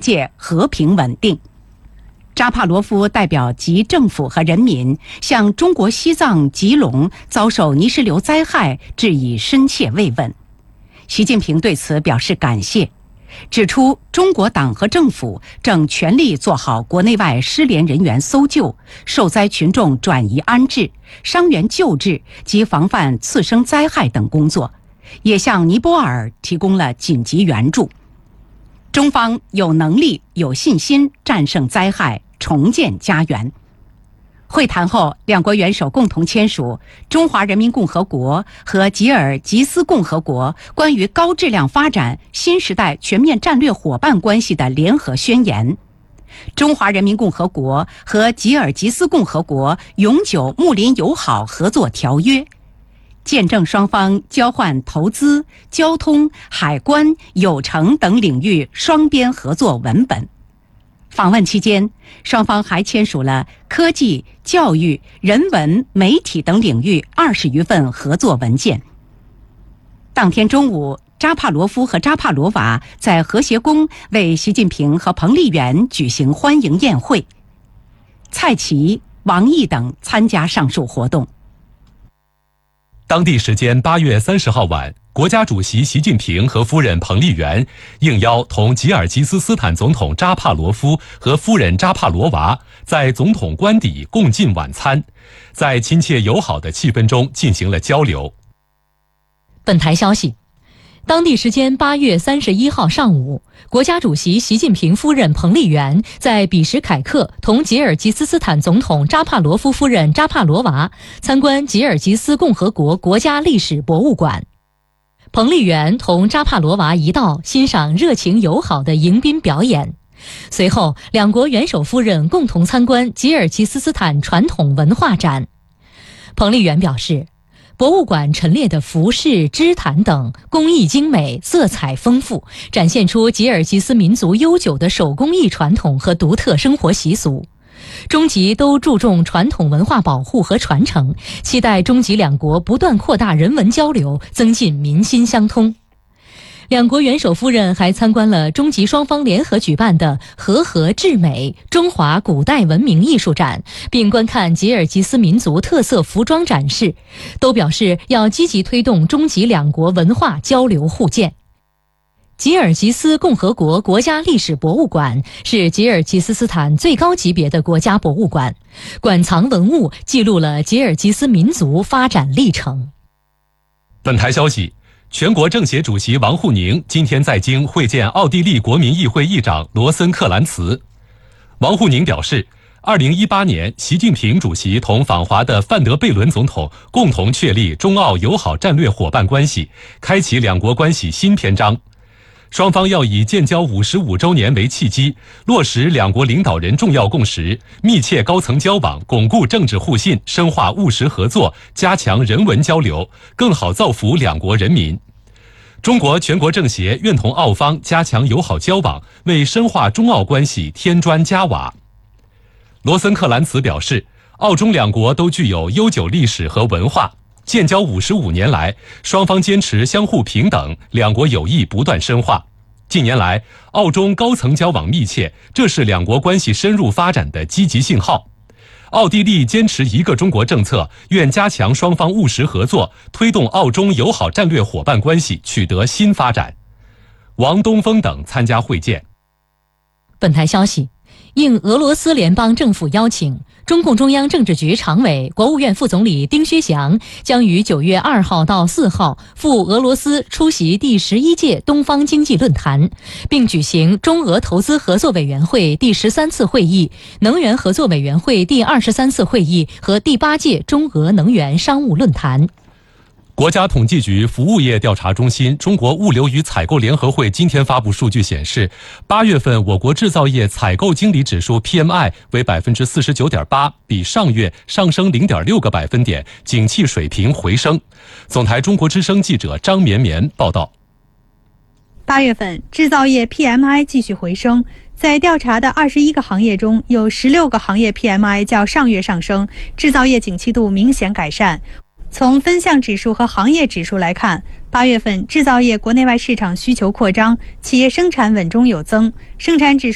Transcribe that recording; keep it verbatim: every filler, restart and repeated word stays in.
界和平稳定。扎帕罗夫代表及政府和人民向中国西藏吉隆遭受泥石流灾害致以深切慰问。习近平对此表示感谢，指出中国党和政府正全力做好国内外失联人员搜救、受灾群众转移安置、伤员救治及防范次生灾害等工作，也向尼泊尔提供了紧急援助。中方有能力、有信心战胜灾害，重建家园。会谈后，两国元首共同签署中华人民共和国和吉尔吉斯共和国关于高质量发展新时代全面战略伙伴关系的联合宣言，中华人民共和国和吉尔吉斯共和国永久睦邻友好合作条约，见证双方交换投资、交通、海关、有成等领域双边合作文本。访问期间，双方还签署了科技、教育、人文、媒体等领域二十余份合作文件。当天中午，扎帕罗夫和扎帕罗娃在和谐宫为习近平和彭丽媛举行欢迎宴会，蔡奇、王毅等参加上述活动。 当地时间八月三十号晚，国家主席习近平和夫人彭丽媛应邀同吉尔吉斯斯坦总统扎帕罗夫和夫人扎帕罗娃在总统官邸共进晚餐，在亲切友好的气氛中进行了交流。 本台消息，当地时间八月三十一号上午，国家主席习近平夫人彭丽媛在比什凯克同吉尔吉斯斯坦总统扎帕罗夫夫人扎帕罗娃参观吉尔吉斯共和国国家历史博物馆。彭丽媛同扎帕罗娃一道欣赏热情友好的迎宾表演，随后两国元首夫人共同参观吉尔吉斯斯坦传统文化展。彭丽媛表示，博物馆陈列的服饰、织毯等工艺精美、色彩丰富，展现出吉尔吉斯民族悠久的手工艺传统和独特生活习俗。中吉都注重传统文化保护和传承，期待中吉两国不断扩大人文交流，增进民心相通。两国元首夫人还参观了中吉双方联合举办的和合至美中华古代文明艺术展，并观看吉尔吉斯民族特色服装展示，都表示要积极推动中吉两国文化交流互鉴。吉尔吉斯共和国国家历史博物馆是吉尔吉斯斯坦最高级别的国家博物馆，馆藏文物记录了吉尔吉斯民族发展历程。 本台消息，全国政协主席王沪宁今天在京会见奥地利国民议会议长罗森克兰茨。王沪宁表示，二零一八年习近平主席同访华的范德贝伦总统共同确立中澳友好战略伙伴关系，开启两国关系新篇章。双方要以建交五十五周年为契机，落实两国领导人重要共识，密切高层交往，巩固政治互信，深化务实合作，加强人文交流，更好造福两国人民。中国全国政协愿同澳方加强友好交往，为深化中澳关系添砖加瓦。罗森克兰茨表示，澳中两国都具有悠久历史和文化，建交五十五年来，双方坚持相互平等，两国友谊不断深化。近年来，澳中高层交往密切，这是两国关系深入发展的积极信号。奥地利坚持一个中国政策，愿加强双方务实合作，推动澳中友好战略伙伴关系取得新发展。王东峰等参加会见。 本台消息，应俄罗斯联邦政府邀请，中共中央政治局常委、国务院副总理丁薛祥将于九月二号到四号赴俄罗斯出席第十一届东方经济论坛，并举行中俄投资合作委员会第十三次会议、能源合作委员会第二十三次会议和第八届中俄能源商务论坛。 国家统计局服务业调查中心中国物流与采购联合会今天发布数据显示，八月份我国制造业采购经理指数 P M I 为 百分之四十九点八， 比上月上升 零点六个百分点，景气水平回升。总台中国之声记者张绵绵报道。 八月份制造业 P M I 继续回升，在调查的二十一个行业中，有十六个行业 P M I 较上月上升，制造业景气度明显改善。从分项指数和行业指数来看，八月份制造业国内外市场需求扩张，企业生产稳中有增，生产指数